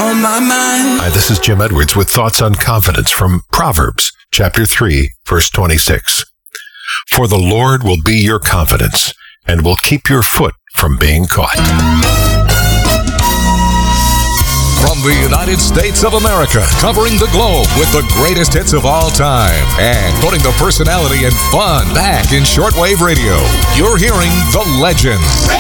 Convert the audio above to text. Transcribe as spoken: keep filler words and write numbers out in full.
on my mind. Hi, this is Jim Edwards with thoughts on confidence from Proverbs chapter three, verse twenty-six. For the Lord will be your confidence and will keep your foot from being caught. From the United States of America, covering the globe with the greatest hits of all time and putting the personality and fun back in shortwave radio, you're hearing The Legend.